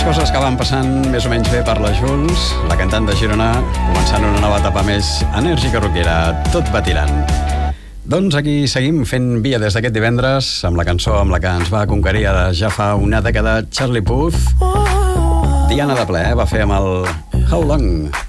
coses que van passant més o menys bé per la Jules, la cantant de Girona, començant una nova etapa més enèrgica rockera, tot va tirant. Doncs aquí seguim fent via des d'aquest divendres amb la cançó amb la que ens va conquerir ja fa una dècada Charlie Puth. Diana de ple, va fer amb el How Long.